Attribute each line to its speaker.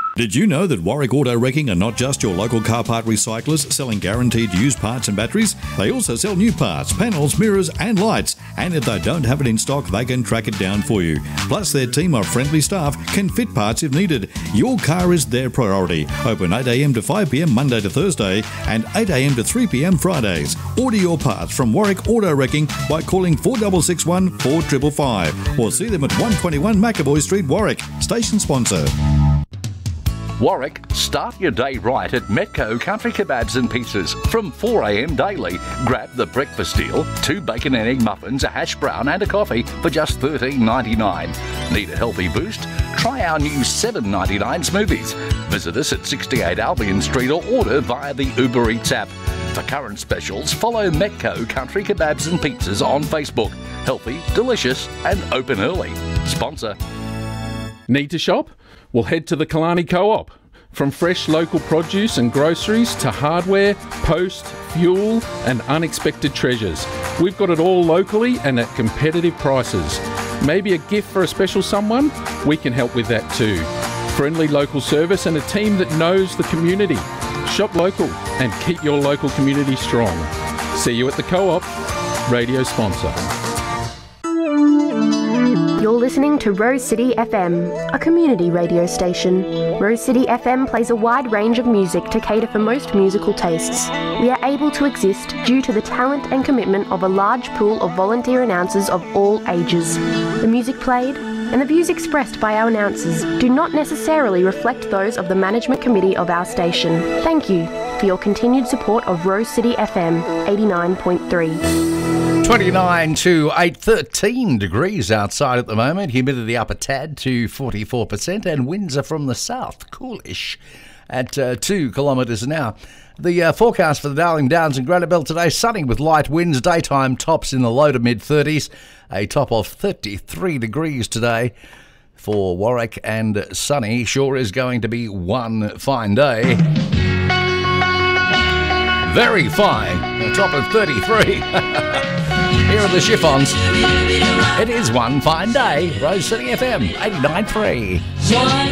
Speaker 1: Did you know that Warwick Auto Wrecking are not just your local car part recyclers selling guaranteed used parts and batteries? They also sell new parts, panels, mirrors and lights. And if they don't have it in stock, they can track it down for you. Plus, their team of friendly staff can fit parts if needed. Your car is their priority. Open 8am to 5pm Monday to Thursday and 8am to 3pm Fridays. Order your parts from Warwick Auto Wrecking by calling 4661 4555 or see them at 121 McAvoy Street, Warwick. Station sponsor.
Speaker 2: Warwick, start your day right at Metco Country Kebabs and Pizzas. From 4am daily, grab the breakfast deal, 2 bacon and egg muffins, a hash brown and a coffee for just $13.99. Need a healthy boost? Try our new $7.99 smoothies. Visit us at 68 Albion Street or order via the Uber Eats app. For current specials, follow Metco Country Kebabs and Pizzas on Facebook. Healthy, delicious and open early. Sponsor.
Speaker 3: Need to shop? Well, head to the Killarney Co-op. From fresh local produce and groceries to hardware, post, fuel and unexpected treasures. We've got it all locally and at competitive prices. Maybe a gift for a special someone? We can help with that too. Friendly local service and a team that knows the community. Shop local and keep your local community strong. See you at the Co-op. Radio sponsor.
Speaker 4: You're listening to Rose City FM, a community radio station. Rose City FM plays a wide range of music to cater for most musical tastes. We are able to exist due to the talent and commitment of a large pool of volunteer announcers of all ages. The music played and the views expressed by our announcers do not necessarily reflect those of the management committee of our station. Thank you for your continued support of Rose City FM 89.3.
Speaker 2: 29 to 13 degrees outside at the moment. Humidity up a tad to 44% and winds are from the south, coolish at 2 kilometres an hour. The forecast for the Darling Downs and Granite Belt today, sunny with light winds, daytime tops in the low to mid-30s, a top of 33 degrees today for Warwick and sunny. Sure is going to be one fine day. Very fine, a top of 33. Here are the chiffons. It is one fine day. Rose City FM 89.3.